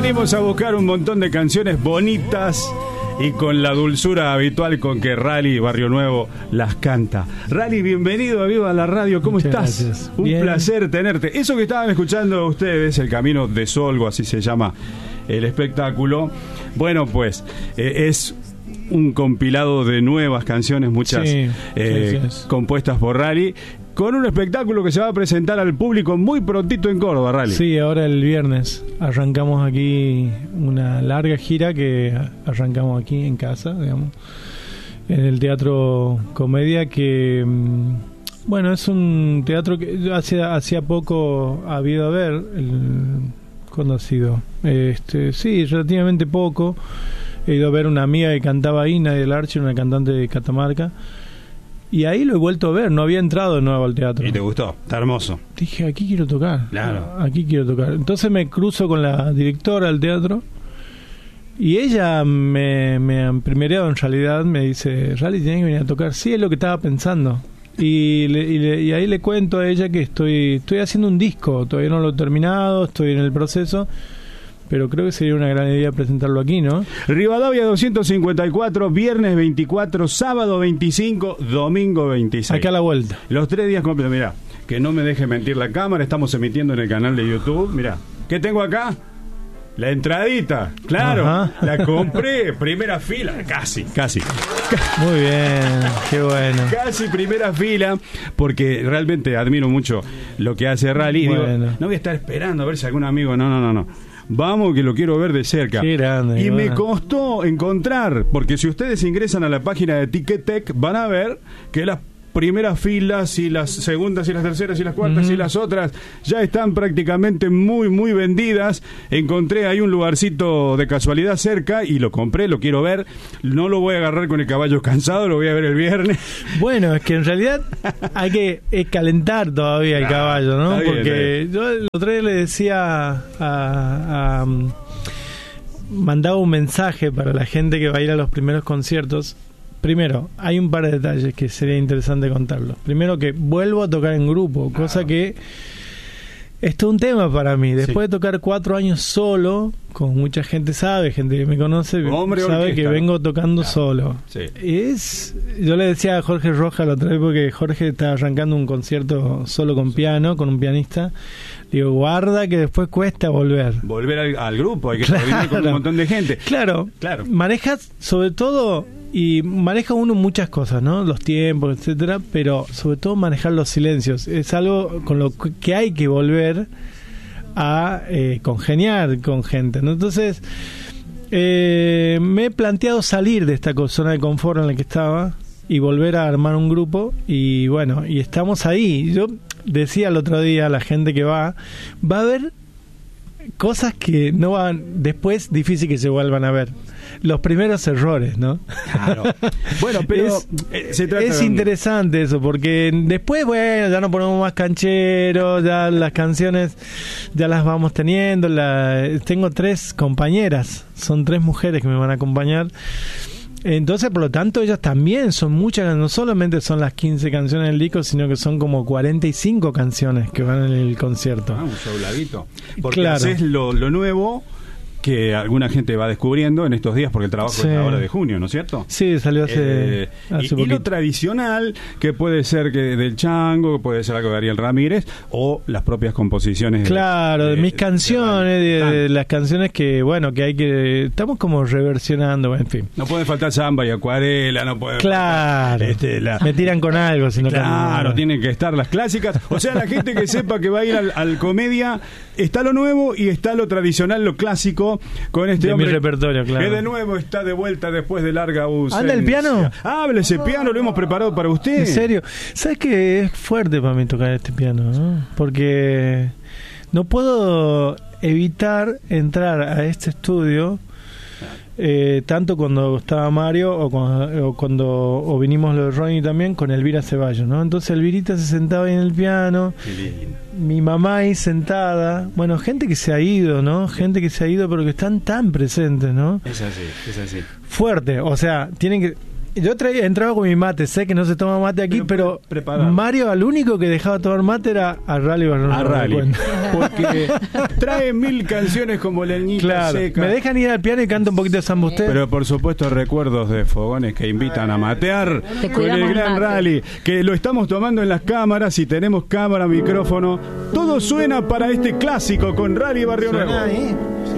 Venimos a buscar un montón de canciones bonitas y con la dulzura habitual con que Rally Barrio Nuevo las canta. Rally, bienvenido a Viva la Radio, ¿cómo Muchas estás? Gracias. Un Bien. placer tenerte. Eso que estaban escuchando ustedes, El Camino de Solgo, así se llama el espectáculo. Bueno, pues es un compilado de nuevas canciones, muchas compuestas por Rally, con un espectáculo que se va a presentar al público muy prontito en Córdoba, Rally. Sí, ahora el viernes arrancamos aquí una larga gira que arrancamos aquí en casa, digamos, en el Teatro Comedia, que bueno, es un teatro que hacía poco ha habido a ver, ¿cuándo ha sido? Sí, relativamente poco. He ido a ver una amiga que cantaba ahí, Nadia del Arche, una cantante de Catamarca. Y ahí lo he vuelto a ver, no había entrado de nuevo al teatro. ¿Y te gustó? Está hermoso. Dije, aquí quiero tocar. Claro. Aquí quiero tocar. Entonces me cruzo con la directora del teatro y ella me primereado en realidad, me dice, Rally, tienes que venir a tocar. Sí, es lo que estaba pensando. Y ahí le cuento a ella que estoy haciendo un disco, todavía no lo he terminado, estoy en el proceso. Pero creo que sería una gran idea presentarlo aquí, ¿no? Rivadavia 254, viernes 24, sábado 25, domingo 26. Acá a la vuelta. Los 3 días completos. Mirá, que no me deje mentir la cámara, estamos emitiendo en el canal de YouTube. Mirá, ¿qué tengo acá? La entradita, claro. Ajá. La compré, primera fila, casi. Muy bien, qué bueno. Casi primera fila, porque realmente admiro mucho lo que hace Rally. Bueno. Digo, no voy a estar esperando a ver si algún amigo... No. Vamos, que lo quiero ver de cerca. Qué grande, y me costó encontrar, porque si ustedes ingresan a la página de Ticketek, van a ver que las primeras filas y las segundas y las terceras y las cuartas y las otras ya están prácticamente muy vendidas. Encontré ahí un lugarcito de casualidad cerca y lo compré, lo quiero ver. No lo voy a agarrar con el caballo cansado, lo voy a ver el viernes. Bueno, es que en realidad hay que calentar todavía el caballo, ¿no? Porque yo el otro día le decía mandaba un mensaje para la gente que va a ir a los primeros conciertos. Primero, hay un par de detalles que sería interesante contarlos. Primero, que vuelvo a tocar en grupo, cosa que esto es un tema para mí. Después de tocar 4 años solo, como mucha gente sabe, gente que me conoce, sabe que vengo tocando solo. Sí. Yo le decía a Jorge Rojas la otra vez, porque Jorge está arrancando un concierto solo con piano, con un pianista. Digo, guarda que después cuesta volver. Volver al grupo, hay que coordinar con un montón de gente. Claro. Manejas, sobre todo, y maneja uno muchas cosas, ¿no? Los tiempos, etcétera, pero sobre todo manejar los silencios. Es algo con lo que hay que volver a congeniar con gente, ¿no? Entonces, me he planteado salir de esta zona de confort en la que estaba y volver a armar un grupo, y bueno, y estamos ahí. Yo decía el otro día a la gente que va a haber cosas que no van después, difícil que se vuelvan a ver. Los primeros errores, ¿no? Claro. Bueno, pero es interesante eso, porque después, bueno, ya no ponemos más cancheros, ya las canciones ya las vamos teniendo. Tengo 3 compañeras, son 3 mujeres que me van a acompañar. Entonces, por lo tanto, ellas también son muchas, no solamente son las 15 canciones del disco, sino que son como 45 canciones que van en el concierto. Un show larguito. Porque haces lo nuevo que alguna gente va descubriendo en estos días, porque el trabajo es ahora de junio, ¿no es cierto? Sí, salió hace y lo tradicional, que puede ser que del Chango, que puede ser algo de Ariel Ramírez, o las propias composiciones de mis canciones, de las canciones que, bueno, que hay que... Estamos como reversionando, en fin. No puede faltar samba y acuarela, no puede faltar, me tiran con algo, sino claro, tienen que estar las clásicas. O sea, la gente que sepa que va a ir al Comedia, está lo nuevo y está lo tradicional, lo clásico, con este hombre mi repertorio, claro, que de nuevo está de vuelta después de larga ausencia. ¿Anda el piano? Habla ese piano, lo hemos preparado para usted. ¿En serio? ¿Sabes que es fuerte para mí tocar este piano, ¿no? Porque no puedo evitar entrar a este estudio, tanto cuando estaba Mario o vinimos los de Ronnie también, con Elvira Ceballos, ¿no? Entonces Elvirita se sentaba ahí en el piano, mi mamá ahí sentada, bueno, gente que se ha ido, ¿no? Gente que se ha ido pero que están tan presentes, ¿no? Es así. Fuerte, o sea, tienen que... Yo entraba con mi mate, sé que no se toma mate aquí, pero Mario al único que dejaba tomar mate era a Rally Barón. A Rally, porque trae 1000 canciones como Leñita Seca. Me dejan ir al piano y canto un poquito de San Busté. Pero por supuesto recuerdos de fogones que invitan a matear con el gran Rally, que lo estamos tomando en las cámaras, y tenemos cámara, micrófono, todo suena para este clásico con Rally Barrio Nuevo.